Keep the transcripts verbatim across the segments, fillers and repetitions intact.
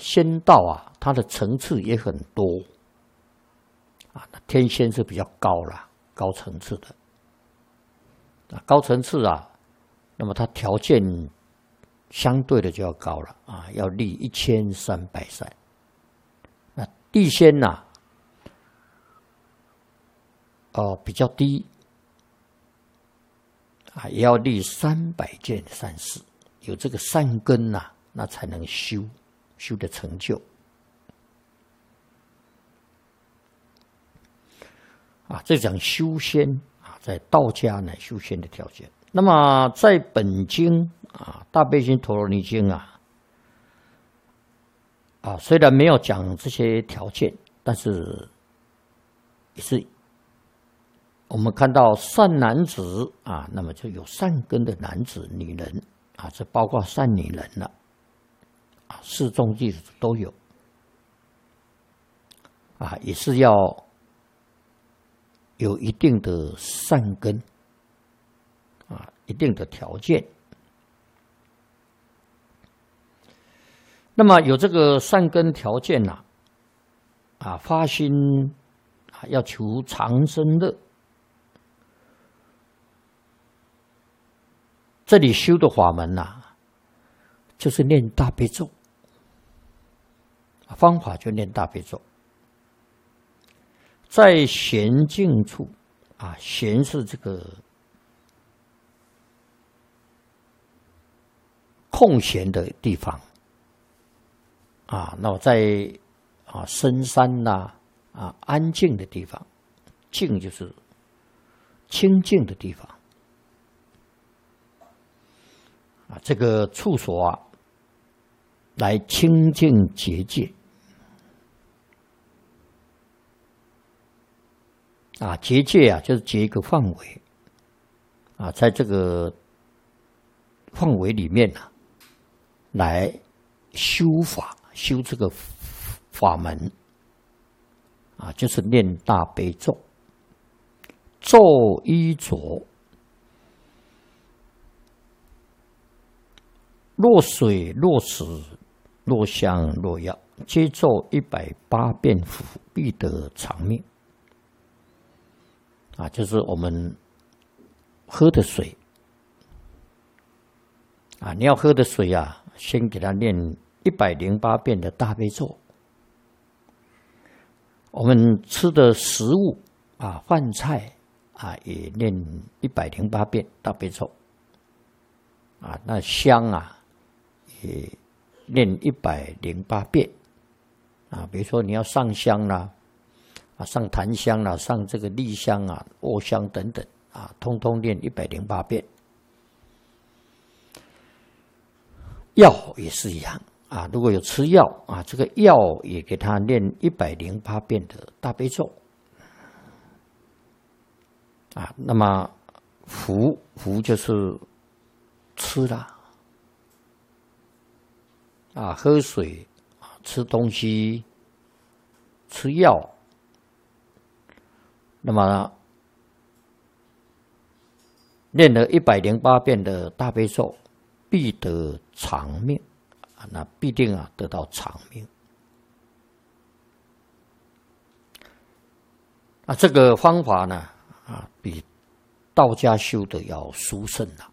仙道啊，它的层次也很多啊。天仙是比较高啦，高层次的啊，高层次啊，那么它条件相对的就要高了啊，要立一千三百善。那地仙呐、啊，哦、呃、比较低啊，也要立三百件善事，有这个善根呐、啊，那才能修修的成就啊。这讲修仙啊，在道家呢修仙的条件。那么在本经啊，《大悲心陀罗尼经》啊，啊虽然没有讲这些条件，但是也是我们看到善男子啊，那么就有善根的男子、女人啊，这包括善女人了啊，四众弟子都有啊，也是要有一定的善根啊，一定的条件。那么有这个善根条件呐、啊，啊，发心啊，要求长生乐。这里修的法门呐、啊，就是念大悲咒，方法就念大悲咒。在闲静处啊，闲是这个空闲的地方啊，那么在啊深山呐 啊, 啊安静的地方，静就是清静的地方啊，这个处所啊，来清净结界啊，结界啊就是结一个范围啊，在这个范围里面啊，来修法，修这个法门啊，就是念大悲咒，咒依着，若水若石若香若药，皆咒一百八遍符，必得长命。啊，就是我们喝的水啊，你要喝的水啊，先给他念一百零八遍的大悲咒。我们吃的食物啊，饭菜啊，也念一百零八遍大悲咒。啊，那香啊，也念一百零八遍。啊，比如说你要上香啦、啊，上檀香啦、啊，上这个栗香啊、卧香等等啊，通通念一百零八遍。药也是一样啊，如果有吃药啊，这个药也给他念一百零八遍的大悲咒啊。那么服服就是吃啦啊，喝水啊，吃东西，吃药。那么念了一百零八遍的大悲咒，必得长命啊！那必定啊得到长命啊！这个方法呢啊，比道家修的要殊胜了。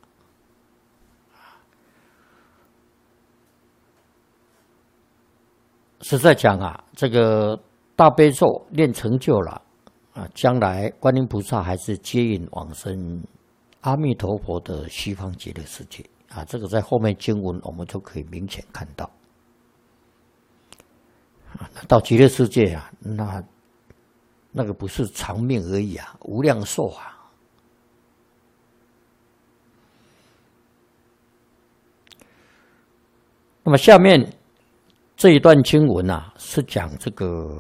实在讲啊，这个大悲咒念成就了啊，将来观音菩萨还是接引往生阿弥陀佛的西方极乐世界啊，这个在后面经文我们就可以明显看到。啊，到极乐世界啊，那那个不是长命而已啊，无量寿啊。那么下面这一段经文啊，是讲这个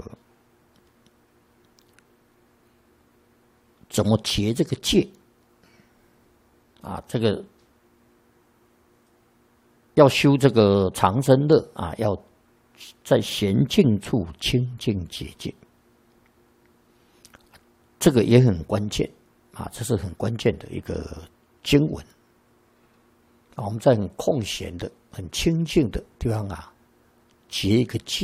怎么结这个界啊？这个要修这个长生乐啊，要在闲静处清净结界，这个也很关键啊，这是很关键的一个经文啊。我们在很空闲的、很清净的地方啊， 结一个戒。